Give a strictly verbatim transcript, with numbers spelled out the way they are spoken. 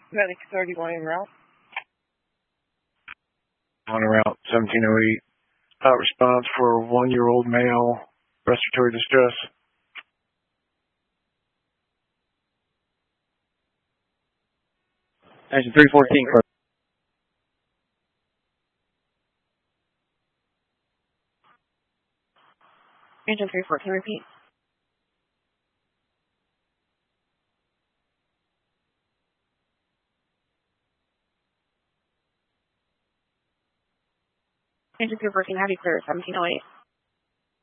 Medic thirty-one en route. On route seventeen oh eight. Out response for one-year-old male, respiratory distress. Engine three fourteen. Engine three fourteen, repeat. Engine three fourteen, heavy clear, seventeen oh eight.